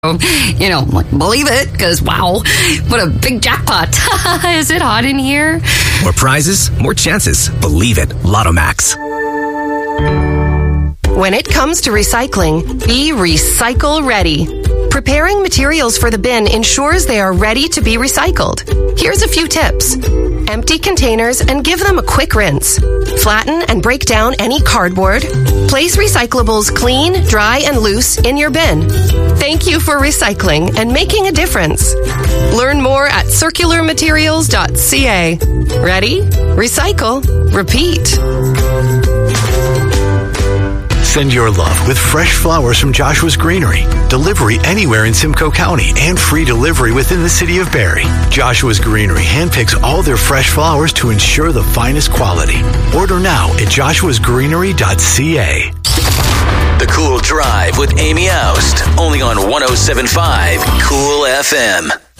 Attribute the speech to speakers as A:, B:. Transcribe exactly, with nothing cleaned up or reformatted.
A: You know, like, believe it, because wow, what a big jackpot. Is it hot in here?
B: More prizes, more chances. Believe it. Lotto Max.
C: When it comes to recycling, be recycle ready. Preparing materials for the bin ensures they are ready to be recycled. Here's a few tips. Empty containers and give them a quick rinse. Flatten and break down any cardboard. Place recyclables clean, dry, and loose in your bin. Thank you for recycling and making a difference. Learn more at circular materials dot c a. Ready? Recycle. Repeat.
D: Send your love with fresh flowers from Joshua's Greenery. Delivery anywhere in Simcoe County and free delivery within the city of Barrie. Joshua's Greenery handpicks all their fresh flowers to ensure the finest quality. Order now at joshuas greenery dot c a.
E: The Cool Drive with Amy Oust, only on one oh seven point five Cool F M.